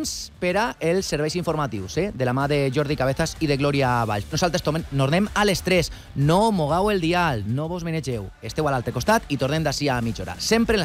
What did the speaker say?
temps per a els serveis informatius, de la mà de Jordi Cabezas i de Glòria Valls. Nosaltres tornem a les 3. No mogueu el dial, no vos menegeu. Esteu a l'altre costat i tornem d'ací a mitja hora. Sempre en la